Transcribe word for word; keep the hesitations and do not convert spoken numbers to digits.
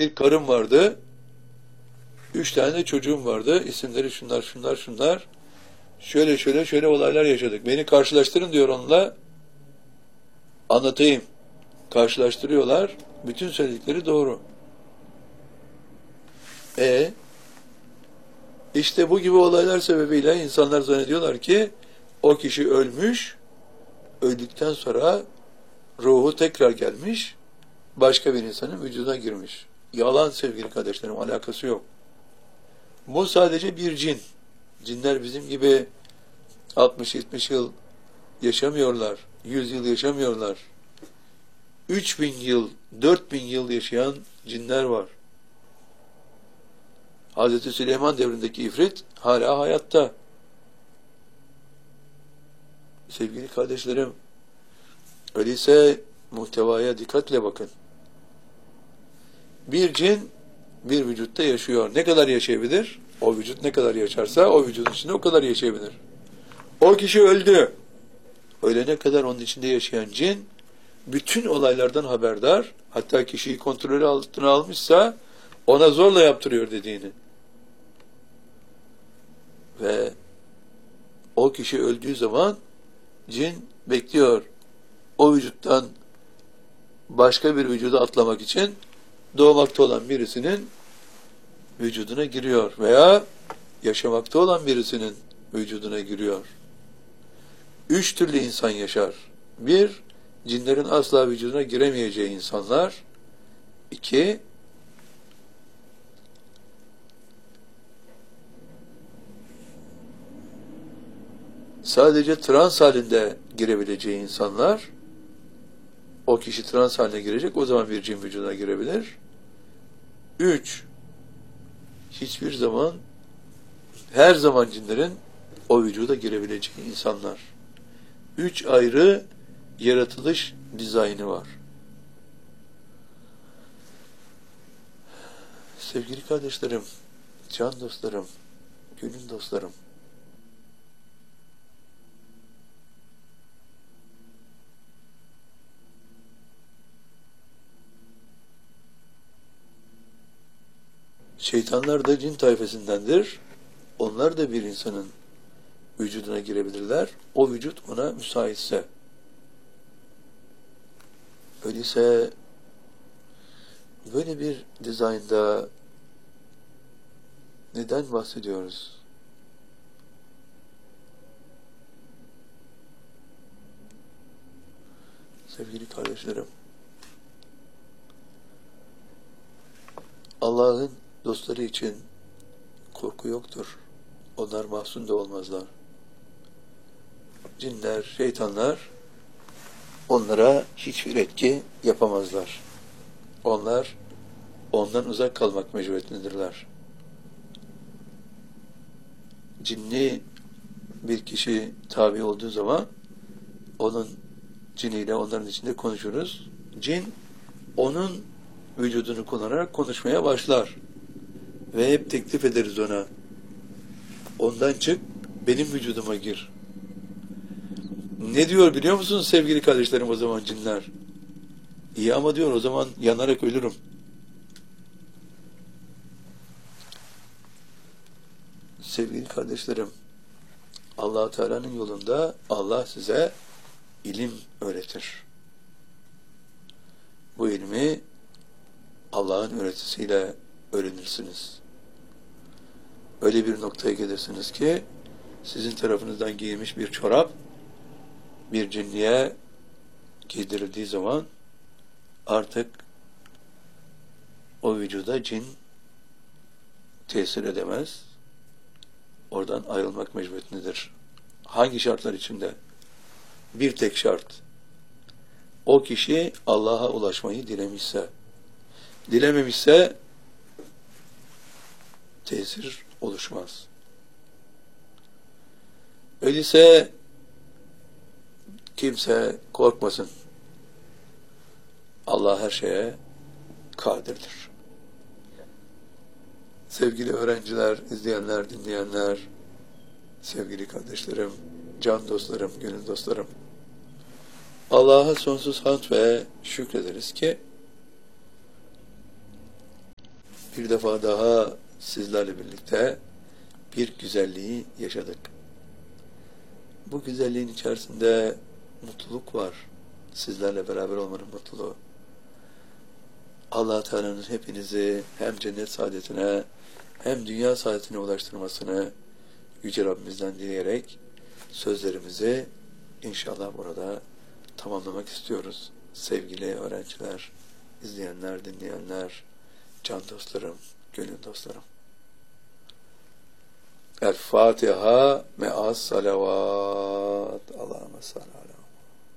bir karım vardı. Üç tane de çocuğum vardı. İsimleri şunlar, şunlar, şunlar. Şöyle şöyle şöyle olaylar yaşadık. Beni karşılaştırın diyor onunla. Anlatayım. Karşılaştırıyorlar. Bütün söyledikleri doğru. E işte bu gibi olaylar sebebiyle insanlar zannediyorlar ki o kişi ölmüş, öldükten sonra ruhu tekrar gelmiş, başka bir insanın vücuduna girmiş. Yalan sevgili kardeşlerim, alakası yok. Bu sadece bir cin. Cinler bizim gibi altmış yetmiş yıl yaşamıyorlar, yüz yıl yaşamıyorlar. üç bin yıl, dört bin yıl yaşayan cinler var. Hazreti Süleyman devrindeki ifrit hala hayatta. Sevgili kardeşlerim, öyleyse muhtevaya dikkatle bakın. Bir cin bir vücutta yaşıyor. Ne kadar yaşayabilir? O vücut ne kadar yaşarsa o vücudun içinde o kadar yaşayabilir. O kişi öldü. Ölene kadar onun içinde yaşayan cin bütün olaylardan haberdar. Hatta kişiyi kontrolü altına almışsa ona zorla yaptırıyor dediğini. Ve o kişi öldüğü zaman cin bekliyor. O vücuttan başka bir vücuda atlamak için doğmakta olan birisinin vücuduna giriyor veya yaşamakta olan birisinin vücuduna giriyor. Üç türlü insan yaşar. Bir, cinlerin asla vücuduna giremeyeceği insanlar. İki, sadece trans halinde girebileceği insanlar. O kişi trans haline girecek, o zaman bir cin vücuduna girebilir. Üç, hiçbir zaman, her zaman cinlerin o vücuda girebileceği insanlar. Üç ayrı yaratılış dizaynı var. Sevgili kardeşlerim, can dostlarım, gönül dostlarım, şeytanlar da cin tayfesindendir. Onlar da bir insanın vücuduna girebilirler. O vücut ona müsaitse. Öyleyse böyle bir dizaynda neden bahsediyoruz? Sevgili kardeşlerim, Allah'ın dostları için korku yoktur. Onlar mahzun da olmazlar. Cinler, şeytanlar onlara hiçbir etki yapamazlar. Onlar ondan uzak kalmak mecburiyetindedirler. Cinli bir kişi tabi olduğu zaman onun ciniyle onların içinde konuşuruz. Cin onun vücudunu kullanarak konuşmaya başlar. Ve hep teklif ederiz ona. Ondan çık, benim vücuduma gir. Ne diyor biliyor musunuz sevgili kardeşlerim o zaman cinler? İyi ama diyor o zaman yanarak ölürüm. Sevgili kardeşlerim, Allah-u Teala'nın yolunda Allah size ilim öğretir. Bu ilmi Allah'ın öğretisiyle öğrenirsiniz. Öyle bir noktaya gelirsiniz ki sizin tarafınızdan giyilmiş bir çorap bir cinliye giydirildiği zaman artık o vücuda cin tesir edemez. Oradan ayrılmak mecburiyetindedir. Hangi şartlar içinde? Bir tek şart. O kişi Allah'a ulaşmayı dilemişse, dilememişse tesir oluşmaz. Öyleyse kimse korkmasın. Allah her şeye kadirdir. Sevgili öğrenciler, izleyenler, dinleyenler, sevgili kardeşlerim, can dostlarım, gönül dostlarım, Allah'a sonsuz hamd ve şükrederiz ki bir defa daha sizlerle birlikte bir güzelliği yaşadık. Bu güzelliğin içerisinde mutluluk var. Sizlerle beraber olmanın mutluluğu. Allah Teala'nın hepinizi hem cennet saadetine hem dünya saadetine ulaştırmasını Yüce Rabbimizden dileyerek sözlerimizi inşallah burada tamamlamak istiyoruz. Sevgili öğrenciler, izleyenler, dinleyenler, can dostlarım, gönül dostlarım. El Fatiha me'as salavat. Allahümme salli ala